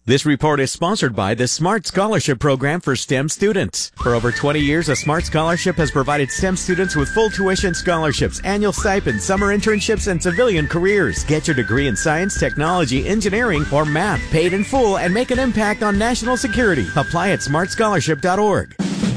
This report is sponsored by the Smart Scholarship Program for STEM students. For over 20 years, a Smart Scholarship has provided STEM students with full tuition scholarships, annual stipends, summer internships, and civilian careers. Get your degree in science, technology, engineering, or math paid in full and make an impact on national security. Apply at smartscholarship.org.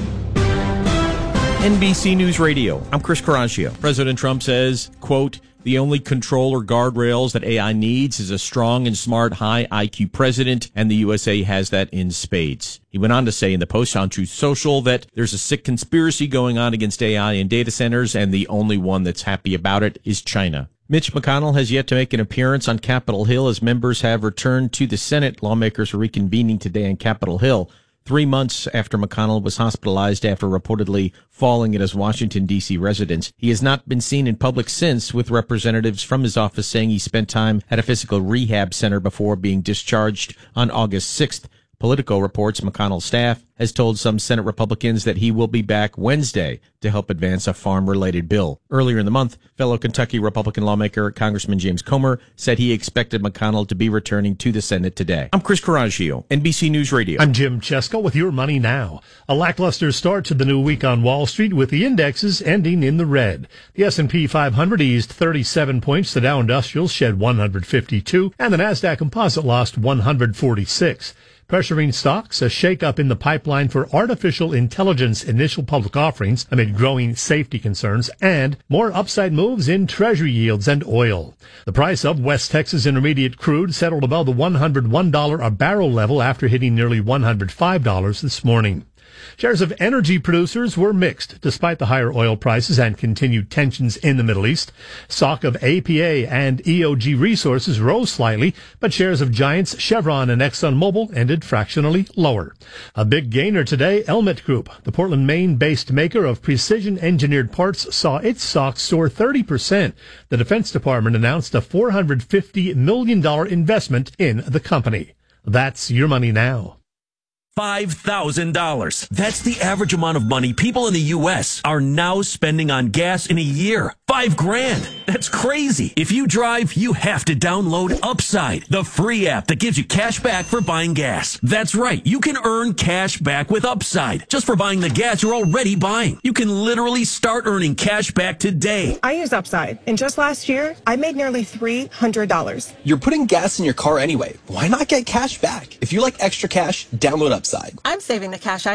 NBC News Radio. I'm Chris Caraccio. President Trump says, quote, "The only control or guardrails that AI needs is a strong and smart, high IQ president, and the USA has that in spades." He went on to say in the post on Truth Social that there's a sick conspiracy going on against AI in data centers, and the only one that's happy about it is China. Mitch McConnell has yet to make an appearance on Capitol Hill as members have returned to the Senate. Lawmakers are reconvening today on Capitol Hill, 3 months after McConnell was hospitalized after reportedly falling at his Washington, D.C. residence. He has not been seen in public since, with representatives from his office saying he spent time at a physical rehab center before being discharged on August 6th. Politico reports McConnell's staff has told some Senate Republicans that he will be back Wednesday to help advance a farm-related bill. Earlier in the month, fellow Kentucky Republican lawmaker Congressman James Comer said he expected McConnell to be returning to the Senate today. I'm Chris Caraccio, NBC News Radio. I'm Jim Chesko with Your Money Now. A lackluster start to the new week on Wall Street with the indexes ending in the red. The S&P 500 eased 37 points, the Dow Industrial shed 152, and the Nasdaq Composite lost 146. Pressuring stocks, a shakeup in the pipeline for artificial intelligence initial public offerings amid growing safety concerns, and more upside moves in Treasury yields and oil. The price of West Texas Intermediate crude settled above the $101 a barrel level after hitting nearly $105 this morning. Shares of energy producers were mixed despite the higher oil prices and continued tensions in the Middle East. Stock of APA and EOG Resources rose slightly, but shares of giants Chevron and ExxonMobil ended fractionally lower. A big gainer today, Elmet Group, the Portland, Maine-based maker of precision-engineered parts, saw its stock soar 30%. The Defense Department announced a $450 million investment in the company. That's Your Money Now. $5,000. That's the average amount of money people in the U.S. are now spending on gas in a year. $5,000. That's crazy. If you drive, you have to download Upside, the free app that gives you cash back for buying gas. That's right. You can earn cash back with Upside just for buying the gas you're already buying. You can literally start earning cash back today. I use Upside, and just last year, I made nearly $300. You're putting gas in your car anyway. Why not get cash back? If you like extra cash, download Upside. I'm saving the cash